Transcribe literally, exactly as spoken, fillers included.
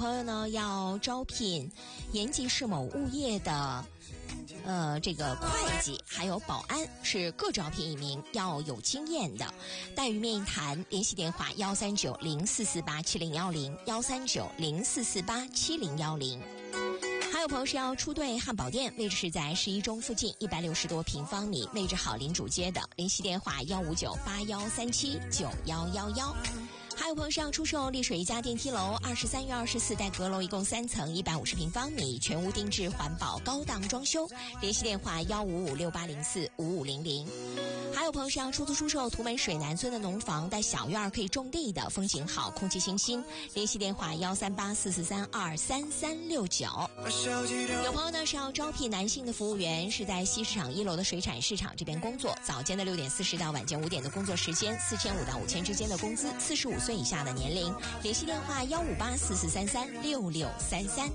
朋友呢要招聘延吉市某物业的呃，这个会计还有保安是各招聘一名，要有经验的。待遇面谈，联系电话幺三九零四四八七零幺零幺三九零四四八七零幺零。还有朋友是要出队汉堡店，位置是在十一中附近，一百六十多平方米，位置好，临主街的。联系电话幺五九八幺三七九幺幺幺。还有朋友是要出售丽水一家电梯楼，二十三月二十四带阁楼，一共三层，一百五十平方米，全屋定制环保高档装修。联系电话幺五五六八零四五五零零。还有朋友是要出租出售图门水南村的农房，带小院可以种地的，风景好，空气清新。联系电话幺三八四四三二三三六九。有朋友呢是要招聘男性的服务员，是在西市场一楼的水产市场这边工作，早间的六点四十到晚间五点的工作时间，四千五到五千之间的工资，四十五岁以下的年龄。联系电话幺五八四四三三六六三三。